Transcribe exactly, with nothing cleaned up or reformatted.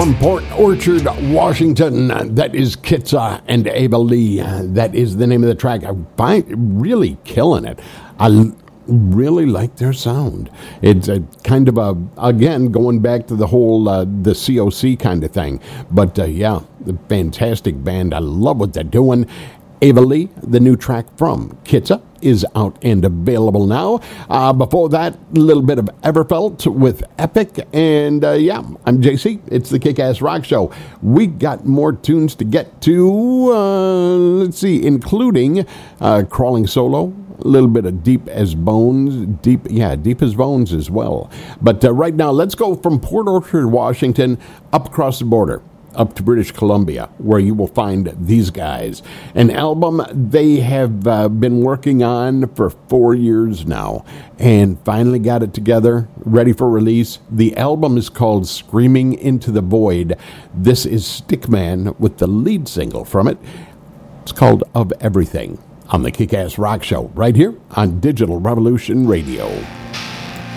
from Port Orchard, Washington. That is Kitza and Ava Lee. That is the name of the track. I find really killing it. I really like their sound. It's a kind of a, again, going back to the whole uh, the C O C kind of thing. But uh, yeah, the fantastic band. I love what they're doing. Ava Lee, the new track from Kitza, is out and available now. Uh, before that, a little bit of Everfelt with Epic. And uh, yeah, I'm J C. It's the Kick-Ass Rock Show. We got more tunes to get to, uh, let's see, including uh, Crawling Solo, a little bit of Deep as Bones, deep, yeah, Deep as Bones as well. But uh, right now, let's go from Port Orchard, Washington, up across the border, up to British Columbia, where you will find these guys. An album they have uh, been working on for four years now, and finally got it together, ready for release. The album is called Screaming Into the Void. This is Stickman with the lead single from it. It's called Of Everything, on the Kick-Ass Rock Show, right here on Digital Revolution Radio.